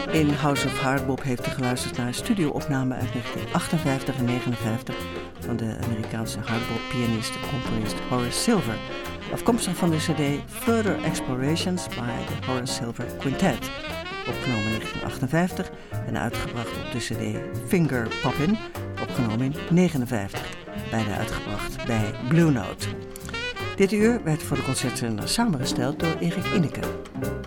In House of Hardbop heeft u geluisterd naar een studio-opname uit 1958 en 59 van de Amerikaanse hardbop-pianist en componist Horace Silver. Afkomstig van de cd Further Explorations by the Horace Silver Quintet. Opgenomen in 1958 en uitgebracht op de cd Finger Poppin', opgenomen in 1959. Beide uitgebracht bij Blue Note. Dit uur werd voor de concertzender samengesteld door Erik Inneke.